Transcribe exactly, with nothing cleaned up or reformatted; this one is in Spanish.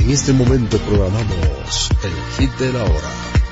En este momento programamos el hit de la hora.